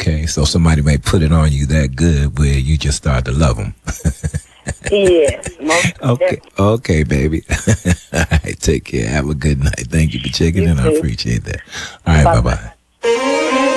Okay, so somebody may put it on you that good where you just start to love them. Yes, most Okay, definitely. okay, baby. All right, take care. Have a good night. Thank you for checking You in. I too. appreciate that. All right, Bye bye bye. bye.